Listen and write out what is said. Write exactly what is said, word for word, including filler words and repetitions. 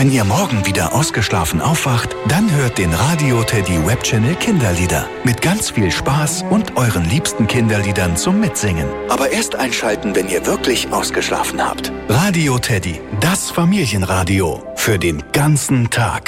Wenn ihr morgen wieder ausgeschlafen aufwacht, dann hört den Radio Teddy Webchannel Kinderlieder. Mit ganz viel Spaß und euren liebsten Kinderliedern zum Mitsingen. Aber erst einschalten, wenn ihr wirklich ausgeschlafen habt. Radio Teddy, das Familienradio. Für den ganzen Tag.